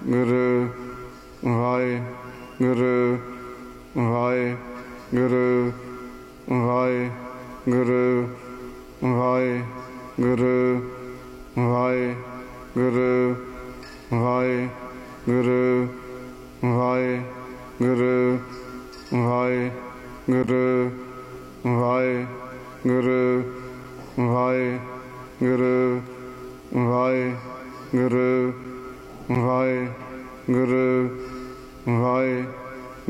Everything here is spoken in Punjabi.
ਵਾਹਿਗੁਰੂ ਵਾਹਿਗੁਰੂ ਵਾਹਿਗੁਰੂ ਵਾਹਿਗੁਰੂ ਵਾਹਿਗੁਰੂ ਵਾਹਿਗੁਰੂ ਵਾਹਿਗੁਰੂ ਵਾਹਿਗੁਰੂ ਵਾਹਿਗੁਰੂ ਵਾਹਿਗੁਰੂ ਵਾਹਿਗੁਰੂ ਵਾਹਿਗੁਰੂ ਵਾਹਿਗੁਰੂ ਵਾਹਿਗੁਰੂ